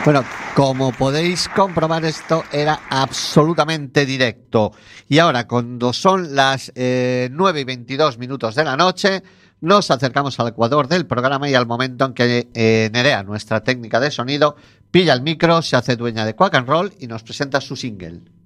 Bueno, como podéis comprobar, esto era absolutamente directo. Y ahora, cuando son las 9:22 de la noche, nos acercamos al ecuador del programa y al momento en que Nerea, nuestra técnica de sonido, pilla el micro, se hace dueña de Quack and Roll y nos presenta su single.